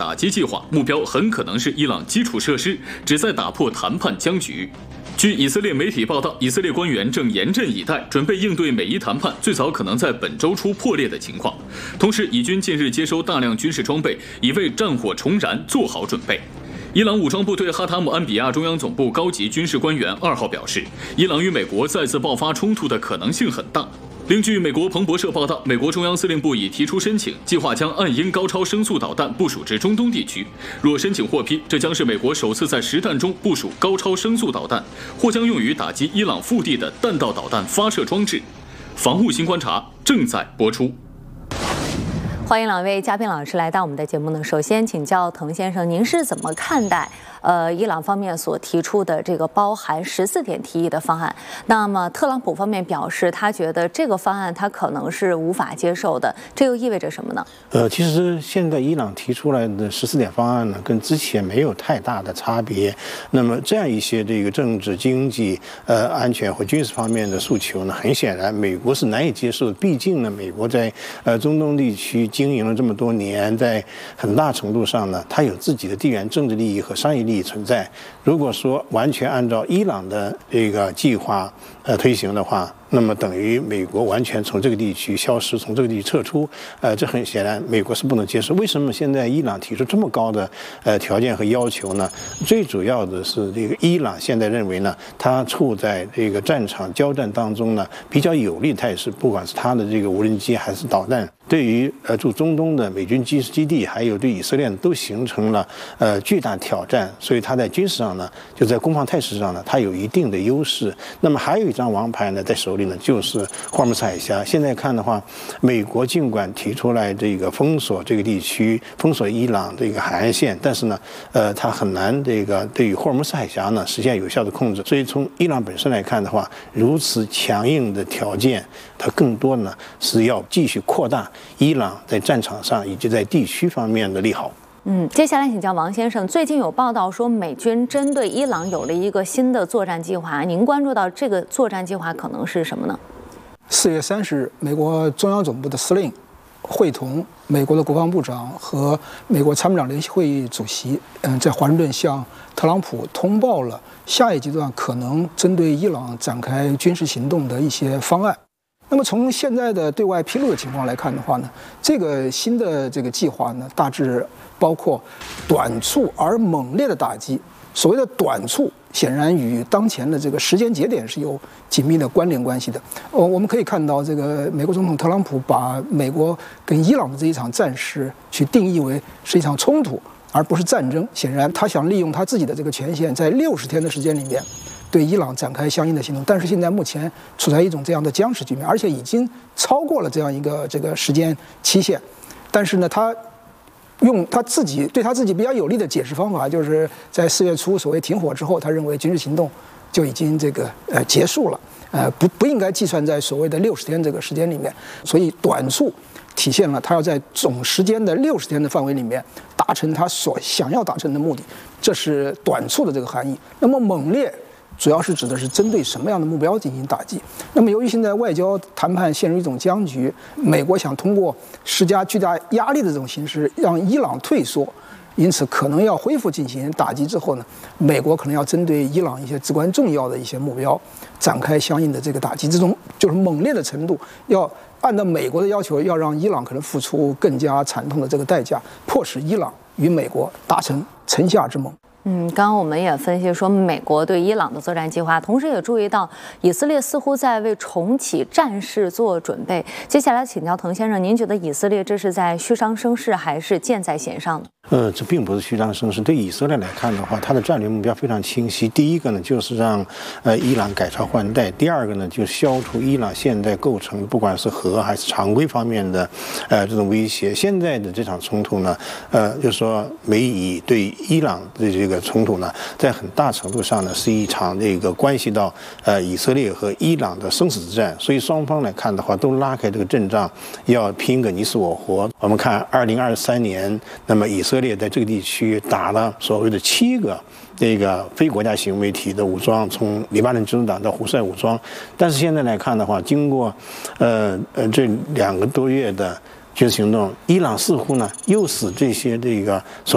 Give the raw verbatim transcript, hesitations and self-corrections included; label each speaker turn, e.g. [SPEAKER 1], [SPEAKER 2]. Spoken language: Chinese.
[SPEAKER 1] 打击计划，目标很可能是伊朗基础设施，旨在打破谈判僵局。据以色列媒体报道，以色列官员正严阵以待，准备应对美伊谈判最早可能在本周初破裂的情况。同时，以军近日接收大量军事装备，已为战火重燃做好准备。伊朗武装部队哈塔姆安比亚中央总部高级军事官员二号表示，伊朗与美国再次爆发冲突的可能性很大。另据美国彭博社报道，美国中央司令部已提出申请，计划将暗鹰高超声速导弹部署至中东地区。若申请获批，这将是美国首次在实弹中部署高超声速导弹，或将用于打击伊朗腹地的弹道导弹发射装置。防务新观察正在播出。
[SPEAKER 2] 欢迎两位嘉宾老师来到我们的节目呢。首先请教滕先生，您是怎么看待呃伊朗方面所提出的这个包含十四点提议的方案？那么特朗普方面表示，他觉得这个方案他可能是无法接受的，这又意味着什么呢？
[SPEAKER 3] 呃，其实现在伊朗提出来的十四点方案呢，跟之前没有太大的差别。那么这样一些这个政治、经济、呃安全和军事方面的诉求呢，很显然美国是难以接受的。毕竟呢，美国在呃中东地区经营了这么多年，在很大程度上呢，它有自己的地缘政治利益和商业利益存在。如果说完全按照伊朗的这个计划呃推行的话，那么等于美国完全从这个地区消失，从这个地区撤出，呃，这很显然美国是不能接受。为什么现在伊朗提出这么高的呃条件和要求呢？最主要的是这个伊朗现在认为呢，它处在这个战场交战当中呢比较有利态势，不管是它的这个无人机还是导弹，对于呃驻中东的美军基基地，还有对以色列都形成了呃巨大挑战，所以它在军事上呢，就在攻防态势上呢，它有一定的优势。那么还有一张王牌呢，在手里呢，就是霍尔木兹海峡。现在看的话，美国尽管提出来这个封锁这个地区，封锁伊朗这个海岸线，但是呢，呃，它很难这个对于霍尔木兹海峡呢实现有效的控制。所以从伊朗本身来看的话，如此强硬的条件，它更多呢是要继续扩大伊朗在战场上以及在地区方面的利好。
[SPEAKER 2] 嗯，接下来请教王先生，最近有报道说美军针对伊朗有了一个新的作战计划，您关注到这个作战计划可能是什么呢？
[SPEAKER 4] 四月三十日，美国中央总部的司令会同美国的国防部长和美国参谋长联席会议主席，嗯，在华盛顿向特朗普通报了下一阶段可能针对伊朗展开军事行动的一些方案。那么从现在的对外披露的情况来看的话呢，这个新的这个计划呢，大致包括短促而猛烈的打击。所谓的短促，显然与当前的这个时间节点是有紧密的关联关系的。呃，我们可以看到，这个美国总统特朗普把美国跟伊朗的这一场战事去定义为是一场冲突，而不是战争。显然，他想利用他自己的这个权限，在六十天的时间里面，对伊朗展开相应的行动。但是现在目前处在一种这样的僵持局面，而且已经超过了这样一个这个时间期限。但是呢，他用他自己对他自己比较有利的解释方法，就是在四月初所谓停火之后，他认为军事行动就已经这个呃结束了，呃不不应该计算在所谓的六十天这个时间里面。所以短促体现了他要在总时间的六十天的范围里面达成他所想要达成的目的，这是短促的这个含义。那么猛烈主要是指的是针对什么样的目标进行打击。那么由于现在外交谈判陷入一种僵局，美国想通过施加巨大压力的这种形式让伊朗退缩，因此可能要恢复进行打击之后呢，美国可能要针对伊朗一些至关重要的一些目标展开相应的这个打击，这种就是猛烈的程度要按照美国的要求，要让伊朗可能付出更加惨痛的这个代价，迫使伊朗与美国达成城下之盟。
[SPEAKER 2] 嗯，刚刚我们也分析说，美国对伊朗的作战计划，同时也注意到以色列似乎在为重启战事做准备。接下来请教滕先生，您觉得以色列这是在虚张声势，还是箭在弦上呢？
[SPEAKER 3] 呃，这并不是虚张声势。对以色列来看的话，它的战略目标非常清晰。第一个呢，就是让呃伊朗改朝换代；第二个呢，就消除伊朗现在构成不管是核还是常规方面的呃这种威胁。现在的这场冲突呢，呃，就是说美以对伊朗的这个冲突呢，在很大程度上呢，是一场这个关系到呃以色列和伊朗的生死之战。所以双方来看的话，都拉开这个阵仗，要拼个你死我活。我们看二零二三年，那么以色列在这个地区打了所谓的七个这个非国家行为体的武装，从黎巴嫩真主党到胡塞武装。但是现在来看的话，经过呃呃这两个多月的军事行动，伊朗似乎呢又使这些这个所